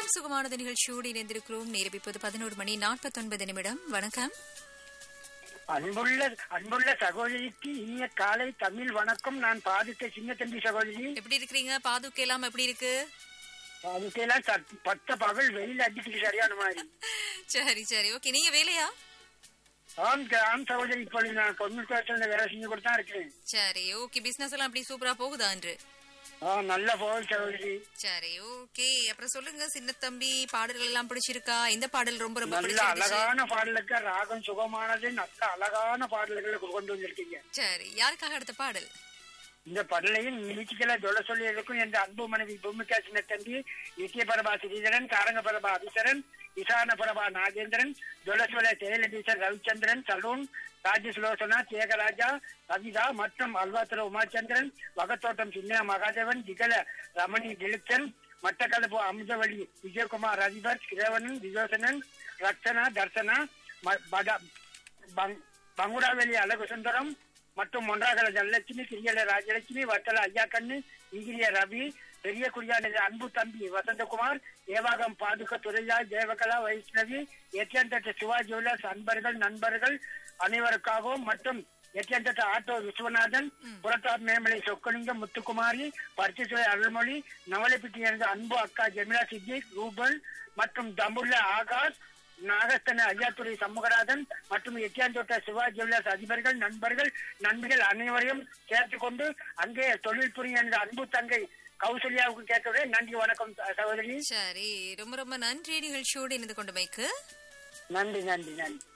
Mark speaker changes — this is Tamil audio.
Speaker 1: வணக்கம் சுகமானது நிகழ்ச்சியோடு இணைந்திருக்கிறோம். நேரம் இப்போது 11:49. வணக்கம்.
Speaker 2: அன்புள்ள சகோதரிக்கு இனிய காலை தமிழ் வணக்கம். நான் பாதுக்க சின்ன தம்பி சகோதரி.
Speaker 1: எப்படி இருக்கிறீங்க? பாதுக்க எல்லாம் எப்படி இருக்கு?
Speaker 2: பாதுக்கையெல்லாம் பட்ட பகல் வெயில் அடிச்சுட்டு சரியான மாதிரி.
Speaker 1: சரி சரி, ஓகே. நீங்க வேலையா?
Speaker 2: ஆம் சகோதரி, இப்போ நான் கம்யூனிகேஷன்ல வேலை செஞ்சு கூட தான் இருக்கிறேன்.
Speaker 1: சரி, ஓகே. பிசினஸ் எல்லாம் அப்படி சூப்பரா போகுதா என்று?
Speaker 2: நல்ல போகுது சகோதரி.
Speaker 1: சரி, ஓகே. அப்புறம் சொல்லுங்க சின்ன தம்பி, பாடல்கள் எல்லாம் பிடிச்சிருக்கா? இந்த பாடல் ரொம்ப ரொம்ப
Speaker 2: நல்ல
Speaker 1: பிடிச்சிருந்துச்சு?
Speaker 2: அழகான பாடலுக்கு ராகம் சுகமானது, நல்ல அழகான பாடல்களை கொண்டு வந்திருக்கீங்க.
Speaker 1: சரி, யாருக்காக அடுத்த பாடல்?
Speaker 2: இந்த பாடலையும் நிகழ்ச்சிகளை சொல்ல சொல்லியிருக்கும் என்ற அன்பு மனைவி பூமிகா சின்ன தம்பி, இசை பிரபா ஸ்ரீதரன், காரங்க பிரபா அபிசரன், இசான பிரபா நாகேந்திரன், ஜொலசோல செயலீசர் ரவிச்சந்திரன், சலூன் ராஜசுலோசனா, தியாகராஜா, கவிதா மற்றும் அல்வாத்துற உமாச்சந்திரன், வகத்தோட்டம் சின்ன மகாதேவன், திகல ரமணி டிலுக்சன், மட்டக்களப்பு அமுதவழி விஜயகுமார், அதிபர் கிரவணன், விஜோசனன், ரக்ஷனா, தர்சனா, பங்குடாவெளி அழகு சுந்தரம் மற்றும் ஒன்றாகல தனலட்சுமி, கிரியல ராஜலட்சுமி, வத்தல ஐயாக்கண்ணு, இங்கிரிய ரவி, பெரிய குடியான அன்பு தம்பி வசந்தகுமார், ஏவாகம் பாதுக துறையா, தேவகலா, வைஷ்ணவி, எட்டியந்தட்ட சிவா ஜுவல்லர்ஸ் அன்பர்கள் நண்பர்கள் அனைவருக்காகவும் மற்றும் எட்டியந்தட்ட ஆட்டோ விஸ்வநாதன், புரட்டாப் மேமலை சொக்கலிங்கம், முத்துக்குமாரி, பரிசுரை அருள்மொழி, நவலைப்பிட்டி என்ற அன்பு அக்கா ஜெமிலா சித்திக், ரூபன் மற்றும் தம்புள்ள ஆகாஷ், நாகஸ்தன ஐயாத்துறை சண்முகராஜன் மற்றும் எட்டியாந்தோட்ட சிவா ஜுவல்லர்ஸ் அதிபர்கள் நண்பர்கள் அனைவரையும் சேர்த்துக் கொண்டு அங்கே தொழில் புரிய என்ற அன்பு தங்கை கௌசல்யாவுக்கு கேட்கவே நன்றி. வணக்கம் சகோதரி.
Speaker 1: சரி, ரொம்ப ரொம்ப நன்றி நிகழ்ச்சியோடு இணைந்து கொண்டமைக்கு.
Speaker 2: நன்றி.